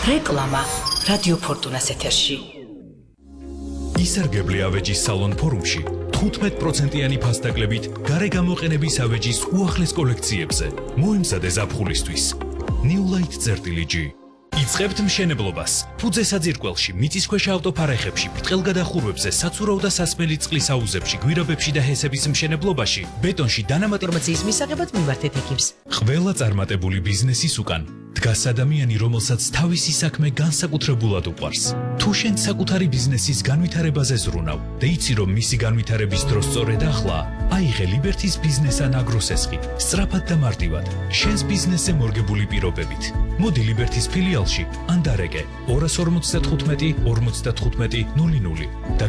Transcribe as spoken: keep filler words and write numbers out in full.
რეკლამა რადიო ფორტუნას ეთერში. ისარგებლე ავეჯის სალონ ფორუმში თხუთმეტ პროცენტიანი ფასდაკლებით გარე გამოყენების ავეჯის უახლეს კოლექციებზე. მოემზადე ზაფხულისთვის. New Light წერტილი. იწყებთ მშენებლობას. ფუძე საძირკველში, მიწისქვეშა ავტოფარეხებში, ბრტყელგადახურვებზე, საცურაო და სასმელი წყლის აუზებში, გვირაბებში და ჰესების მშენებლობაში, ბეტონში დანამატ ინფორმაციის მისაღებად მიმართეთ ეკიპს. ყველა წარმატებული ბიზნესის უკან დგას ადამიანი, რომელსაც თავისი საქმე განსაკუთრებულად უყვარს. თუ შენ საკუთარი ბიზნესის განვითარებაზე ზრუნავ და იცი, რომ მისი განვითარების დრო სწორედ ახლა, აიღე ლიბერთის ბიზნეს ან აგროსესხი, სწრაფად და მარტივად, შენს ბიზნესზე მორგებული პირობებით. მოდი ლიბერთის ფილიალში ან დარეკე ორას ორმოცდათხუთმეტი ორმოცდათხუთმეტი ნული ნული.